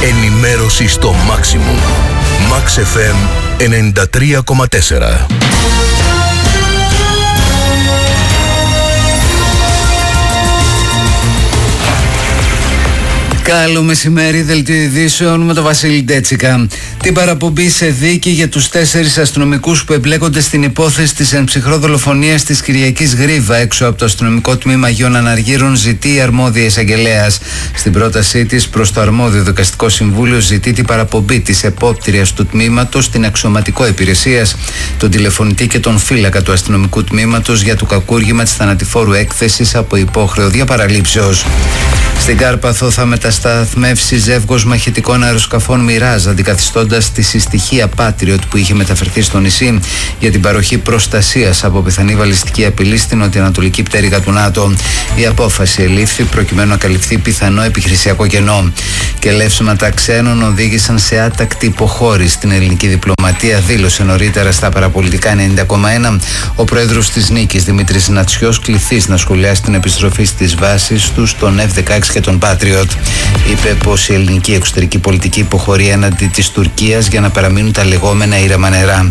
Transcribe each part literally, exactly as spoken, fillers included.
Ενημέρωση στο maximum. Max εφ εμ ενενήντα τρία κόμμα τέσσερα. Καλό μεσημέρι, δελτίο ειδήσεων με τον Βασίλη Ντέτσικα. Την παραπομπή σε δίκη για τους τέσσερις αστυνομικούς που εμπλέκονται στην υπόθεση της εμψυχρό δολοφονίας της Κυριακής Γρίβα έξω από το αστυνομικό τμήμα Αγίων Αναργύρων, ζητεί η αρμόδια εισαγγελέας. Στην πρότασή της προς το αρμόδιο δικαστικό συμβούλιο, ζητεί την παραπομπή της επόπτριας του τμήματος στην αξιωματικό υπηρεσίας, τον τηλεφωνητή και τον φύλακα του αστυνομικού τμήματος για το κακούργημα της θανατηφόρου έκθεσης από υπόχρεο διαπαραλήψεως. Στην Κάρπαθο θα μετασταθμεύσει ζεύγος μαχητικών αεροσκαφών Μιράζ, αντικαθιστώντας τη συστοιχεία Patriot που είχε μεταφερθεί στο νησί για την παροχή προστασίας από πιθανή βαλιστική απειλή στην νοτιοανατολική πτέρυγα του ΝΑΤΟ. Η απόφαση ελήφθη προκειμένου να καλυφθεί πιθανό επιχειρησιακό κενό. Και λεύσματα ξένων οδήγησαν σε άτακτη υποχώρηση στην ελληνική διπλωματία, δήλωσε νωρίτερα στα παραπολιτικά ενενήντα κόμμα ένα ο πρόεδρος της Νίκης, Δημήτρης Νατσιός, κληθής να σχολιάσει την επιστροφή στις βάσεις του στον εφ δεκαέξι και τον Patriot. Είπε πως η ελληνική εξωτερική πολιτική υποχωρεί έναντι της Τουρκίας για να παραμείνουν τα λεγόμενα ήρεμα νερά.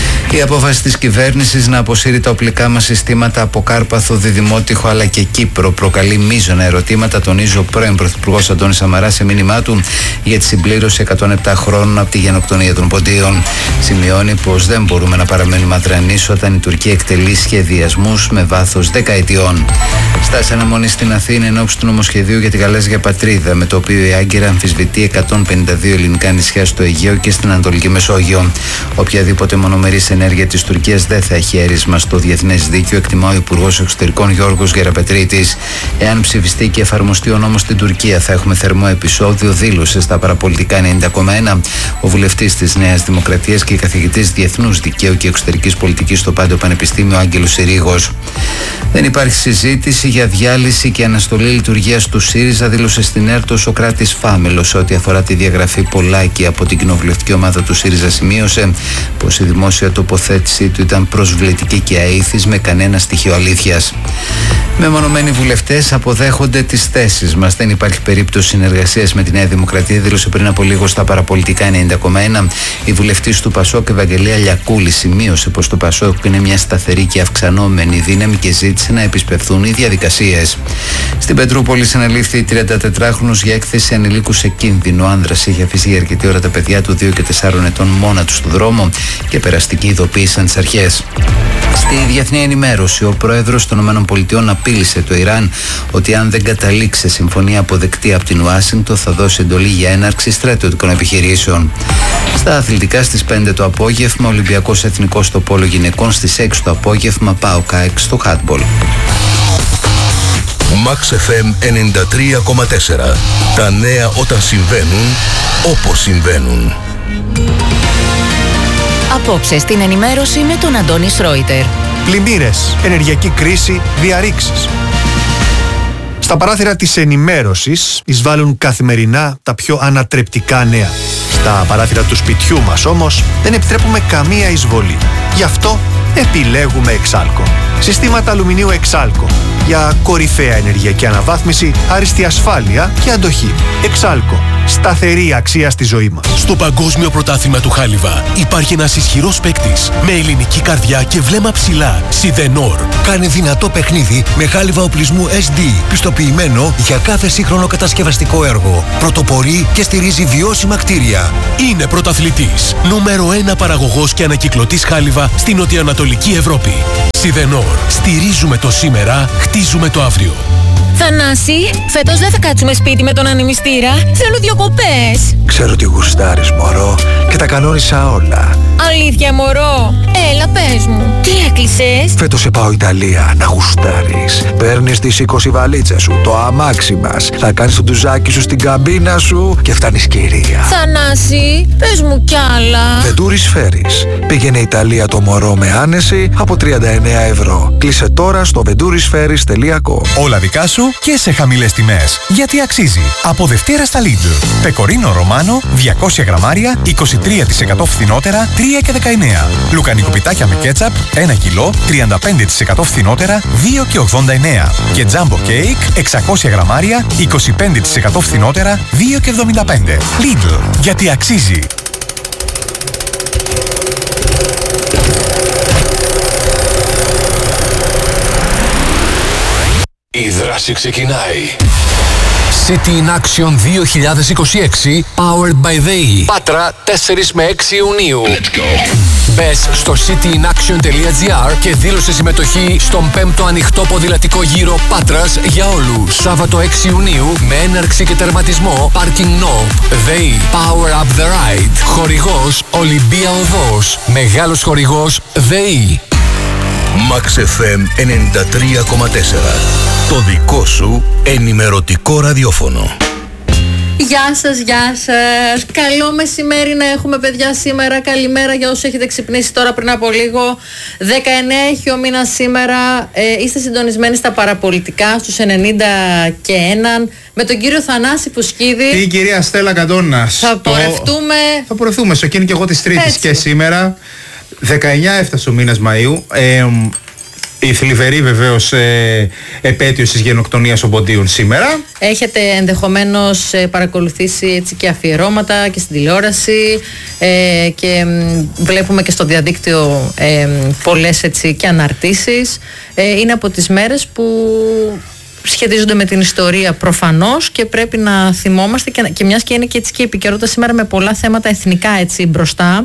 Η απόφαση της κυβέρνησης να αποσύρει τα οπλικά μας συστήματα από Κάρπαθο, Διδημότυχο αλλά και Κύπρο προκαλεί μείζωνα ερωτήματα, τονίζει ο πρώην Πρωθυπουργός Αντώνης Σαμαράς σε μήνυμά του για τη συμπλήρωση εκατόν επτά χρόνων από τη γενοκτονία των Ποντίων. Σημειώνει πως δεν μπορούμε να παραμένουμε αδρανείς όταν η Τουρκία εκτελεί σχεδιασμούς με βάθος δεκαετιών. Στάση αναμονή στην Αθήνα εν ώψη του νομοσχεδίου για τη γαλάζια πατρίδα, με το οποίο η Άγκυρα αμφισβητεί εκατόν πενήντα δύο ελληνικά νησιά στο Αιγαίο και στην Ανατολική Μεσόγειο. Οποιαδήποτε μονομερής ενέργεια της Τουρκίας δεν θα έχει έρισμα στο διεθνές δίκαιο, εκτιμά ο Υπουργός Εξωτερικών Γιώργος Γεραπετρίτης. Εάν ψηφιστεί και εφαρμοστεί ο νόμος στην Τουρκία, θα έχουμε θερμό επεισόδιο, δήλωσε στα παραπολιτικά ενενήντα κόμμα ένα ο βουλευτής της Νέας Δημοκρατίας και καθηγητής Διεθνούς Δικαίου και Εξωτερικής Πολιτικής στο Πάντιο Πανεπιστήμιο Άγγελος Συρίγος. Δεν υπάρχει συζήτηση για διάλυση και αναστολή λειτουργίας του ΣΥΡΙΖΑ, δήλωσε στην ΕΡΤ ο Σοκράτης Φάμελος. Ό,τι αφορά τη διαγραφή Πολάκη από την κοινοβουλευτική ομάδα του ΣΥΡΙΖΑ, σημείωσε πως η δημόσια τοποθέτησή του ήταν προσβλητική και αήθης με κανένα στοιχείο αλήθειας. Μεμονωμένοι βουλευτές αποδέχονται τις θέσεις μας. Δεν υπάρχει περίπτωση συνεργασίας με τη Νέα Δημοκρατία, δήλωσε πριν από λίγο στα παραπολιτικά ενενήντα κόμμα ένα η βουλευτής του Πασόκ Ευαγγελία Λιακούλη. Σημείωσε πως το Πασόκ είναι μια σταθερή και αυξανόμενη δύναμη και ζήτησε να επισπευθούν οι διαδικασίες. Στην Πετρούπολη συνελήφθη η τριαντατετράχρονος για έκθεση ανηλίκου σε κίνδυνο. Ο άνδρας είχε αφήσει για αρκετή ώρα τα παιδιά του δύο και τεσσάρων ετών μόνα του στο δρόμο και περαστικοί ειδοποίησαν τις αρχές. Στη διεθνή ενημέρωση, ο πρόεδρος των ΗΠΑ απείλησε το Ιράν ότι αν δεν καταλήξει σε συμφωνία αποδεκτή από την Ουάσιγκτον θα δώσει εντολή για έναρξη στρατιωτικών επιχειρήσεων. Στα αθλητικά, στις πέντε το απόγευμα, Ολυμπιακός Εθνικός στο πόλο γυναικών, στις έξι το απόγευμα, ΠΑΟΚ ΑΕΚ στο χάντμπολ. Max εφ εμ ενενήντα τρία κόμμα τέσσερα. Τα νέα όταν συμβαίνουν, όπως συμβαίνουν. Απόψε στην ενημέρωση με τον Αντώνη Σρόιτερ. Πλημμύρες, ενεργειακή κρίση, διαρρήξεις. Στα παράθυρα της ενημέρωσης εισβάλλουν καθημερινά τα πιο ανατρεπτικά νέα. Στα παράθυρα του σπιτιού μας όμως δεν επιτρέπουμε καμία εισβολή. Γι' αυτό επιλέγουμε Εξάλκο. Συστήματα αλουμινίου Εξάλκο για κορυφαία ενεργειακή αναβάθμιση, άριστη ασφάλεια και αντοχή. Εξάλκο. Σταθερή αξία στη ζωή μας. Στο Παγκόσμιο Πρωτάθλημα του Χάλιβα υπάρχει ένας ισχυρός παίκτης με ελληνική καρδιά και βλέμμα ψηλά. Σιδενόρ. Κάνει δυνατό παιχνίδι με χάλιβα οπλισμού ες ντι, πιστοποιημένο για κάθε σύγχρονο κατασκευαστικό έργο. Πρωτοπορεί και στηρίζει βιώσιμα κτίρια. Είναι πρωταθλητής. Νούμερο ένα παραγωγός και ανακυκλωτής χάλιβα στην νοτιοανατολική Ευρώπη. Σιδενόρ. Στηρίζουμε το σήμερα, χτίζουμε το αύριο. Θανάση, φέτος δεν θα κάτσουμε σπίτι με τον ανεμιστήρα. Θέλω διακοπές. Ξέρω τι γουστάρεις, μωρό, και τα κανόνισα όλα. Αλήθεια, μωρό. Έλα, πες μου. Τι έκλεισες? Φέτος σε πάω Ιταλία να γουστάρεις. Παίρνεις τις είκοσι βαλίτσες σου, το αμάξι μας. Θα κάνεις το ντουζάκι σου στην καμπίνα σου και φτάνεις κυρία. Θανάση, πες μου κι άλλα. Ventouris Ferries. Πήγαινε Ιταλία το μωρό με άνεση από τριάντα εννέα ευρώ. Κλείσε τώρα στο ventouris ferries τελεία com. Όλα δικά σου και σε χαμηλές τιμές. Γιατί αξίζει. Από Δευτέρα στα Lidl. Πεκορίνο Ρωμάνο, διακόσια γραμμάρια, είκοσι τρία τοις εκατό φθηνότερα, τρία και δεκαεννέα. Λουκανικό πιτάκια με κέτσαπ, ένα κιλό, τριάντα πέντε τοις εκατό φθηνότερα, δύο και ογδόντα εννέα. Και τζάμπο κέικ, εξακόσια γραμμάρια, είκοσι πέντε τοις εκατό φθηνότερα, δύο και εβδομήντα πέντε. Lidl. Γιατί αξίζει. Η δράση ξεκινάει. City in Action δύο χιλιάδες είκοσι έξι Powered by ΔΕΗ. Πάτρα τέσσερις με έξι Ιουνίου. Let's go. Μπες στο cityin-action.gr και δήλωσε συμμετοχή στον πέμπτο ανοιχτό ποδηλατικό γύρο Πάτρας για όλους. Σάββατο έξι Ιουνίου με έναρξη και τερματισμό Parking Nope. ΔΕΗ. Power up the ride. Χορηγός Ολυμπία Οδός. Μεγάλος χορηγός ΔΕΗ. Max εφ εμ ενενήντα τρία κόμμα τέσσερα. Το δικό σου ενημερωτικό ραδιόφωνο. Γεια σας, γεια σας. Καλό μεσημέρι να έχουμε, παιδιά, σήμερα. Καλημέρα για όσους έχετε ξυπνήσει τώρα πριν από λίγο. δεκαεννέα έχει ο μήνας σήμερα. Ε, είστε συντονισμένοι στα παραπολιτικά, στους ενενήντα και ένα, με τον κύριο Θανάση Φουσκίδη. Τι, κυρία Στέλλα Καντώνας. Θα πορευτούμε. Θα πορευτούμε. Στο και εγώ της Τρίτης και σήμερα. δεκαεννέα έφτασε ο μήνας Μαΐου. Ε, η θλιβερή βεβαίως ε, επέτειος της γενοκτονίας Ομποντίων σήμερα. Έχετε ενδεχομένως ε, παρακολουθήσει έτσι και αφιερώματα και στην τηλεόραση ε, και μ, βλέπουμε και στο διαδίκτυο ε, πολλές έτσι και αναρτήσεις. Ε, είναι από τις μέρες που σχετίζονται με την ιστορία προφανώς και πρέπει να θυμόμαστε και, και μιας και είναι και έτσι και επικαιρότητα σήμερα με πολλά θέματα εθνικά έτσι μπροστά.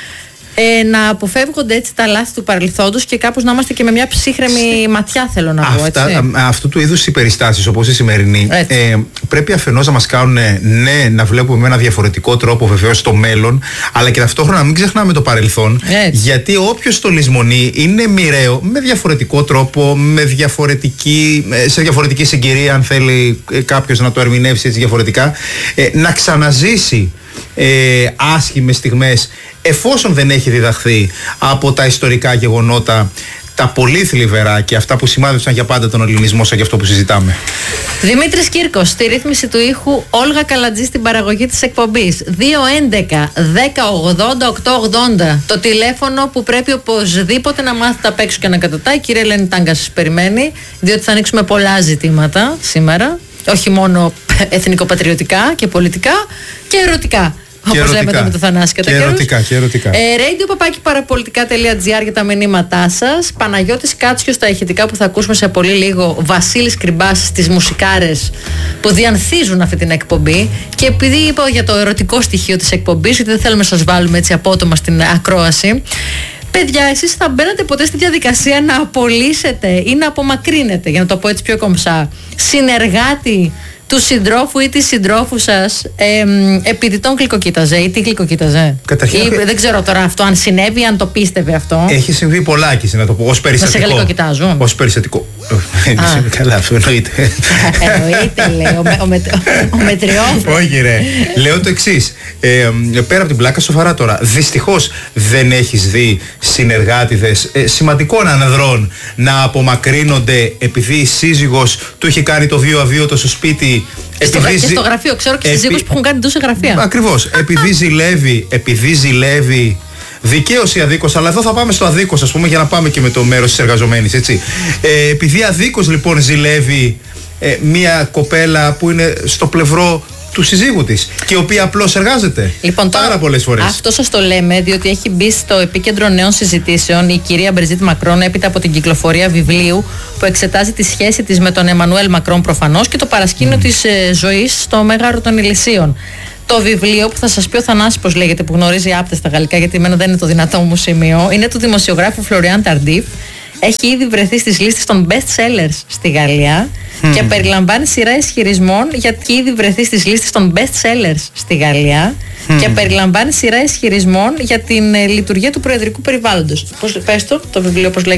Ε, να αποφεύγονται έτσι τα λάθη του παρελθόντος και κάπως να είμαστε και με μια ψύχρεμη ματιά, θέλω να πω. Αυτά, έτσι. Αυτού του είδους οι περιστάσεις όπως η σημερινή ε, πρέπει αφενός να μας κάνουν ναι, να βλέπουμε με ένα διαφορετικό τρόπο βεβαίως το μέλλον, αλλά και ταυτόχρονα να μην ξεχνάμε το παρελθόν, έτσι. Γιατί όποιος το λησμονεί είναι μοιραίο με διαφορετικό τρόπο, με διαφορετική, σε διαφορετική συγκυρία, αν θέλει κάποιος να το ερμηνεύσει έτσι διαφορετικά, ε, να ξαναζήσει Ε, άσχημες στιγμές, εφόσον δεν έχει διδαχθεί από τα ιστορικά γεγονότα, τα πολύ θλιβερά και αυτά που σημάδεψαν για πάντα τον ελληνισμό, σαν και αυτό που συζητάμε. Δημήτρης Κύρκος στη ρύθμιση του ήχου, Όλγα Καλατζή στην παραγωγή της εκπομπής. δύο έντεκα δέκα ογδόντα οκτώ ογδόντα το τηλέφωνο που πρέπει οπωσδήποτε να μάθετε απ' έξω και να κατατάει. Η κυρία Ελένη Τάγκα σας περιμένει, διότι θα ανοίξουμε πολλά ζητήματα σήμερα, όχι μόνο εθνικοπατριωτικά και πολιτικά και ερωτικά. Όπως λέμε με το Θανάση κατά καιρούς. Και ερωτικά, και ερωτικά. Ε, radio παπάκι παραπολιτικά τελεία τζι άρ για τα μηνύματά σας. Παναγιώτης Κάτσιος στα ηχητικά που θα ακούσουμε σε πολύ λίγο. Βασίλης Κρυμπάς στις μουσικάρες που διανθίζουν αυτή την εκπομπή. Και επειδή είπα για το ερωτικό στοιχείο της εκπομπής, γιατί δεν θέλουμε να σας βάλουμε έτσι απότομα στην ακρόαση. Παιδιά, εσείς θα μπαίνετε ποτέ στη διαδικασία να απολύσετε ή να απομακρύνετε, για να το πω έτσι πιο κομψά, συνεργάτη του συντρόφου ή της συντρόφου σας ε, επειδή τον γλυκοκοίταζε ή τι γλυκοκοίταζε? Καταρχήν, ή, δεν ξέρω τώρα αυτό αν συνέβη, αν το πίστευε αυτό. Έχει συμβεί πολλάκι, να το πω, ως περιστατικό. Να σε γλυκοκοιτάζουν. Ως περιστατικό. Καλά, αυτό εννοείται. Εννοείται, λέει, ο, ο, ο, ο μετριόφρος. Όχι ρε, λέω το εξής. Ε, πέρα από την πλάκα, σοβαρά τώρα, δυστυχώς δεν έχεις δει συνεργάτηδες ε, σημαντικών ανδρών να απομακρύνονται επειδή η σύζυγος του είχε κάνει το βίο αβίωτο στο σπίτι. Στο, και στο γραφείο, ξέρω και επί... σύζυγους που έχουν κάνει τόσο γραφεία. Ακριβώς, επειδή ζηλεύει, επειδή ζηλεύει δικαίως ή αδίκως, αλλά εδώ θα πάμε στο αδίκως, ας πούμε, για να πάμε και με το μέρος της εργαζομένης, έτσι. Ε, επειδή αδίκως λοιπόν ζηλεύει ε, μια κοπέλα που είναι στο πλευρό του συζύγου της και η οποία απλώς εργάζεται. Λοιπόν, πάρα τώρα, πολλές φορές. Αυτό σας το λέμε διότι έχει μπει στο επίκεντρο νέων συζητήσεων η κυρία Μπριζίτ Μακρόν έπειτα από την κυκλοφορία βιβλίου που εξετάζει τη σχέση της με τον Εμμανουέλ Μακρόν προφανώς και το παρασκήνιο mm. της ε, ζωής στο Μέγαρο των Ηλυσίων. Το βιβλίο που θα σας πει ο Θανάσης πως λέγεται, που γνωρίζει άπτες στα γαλλικά γιατί εμένα δεν είναι το δυνατό μου σημείο, είναι του δημοσιογράφου Φλωριάν Ταρντίφ. Έχει ήδη βρεθεί στις λίστες των best sellers στη Γαλλία mm. και περιλαμβάνει σειρά ισχυρισμών γιατί ήδη βρεθεί στις λίστες των best sellers στη Γαλλία mm. και περιλαμβάνει σειρά ισχυρισμών για την ε, λειτουργία του προεδρικού περιβάλλοντος. Πώς, πες το, το βιβλίο πώς λέγεται?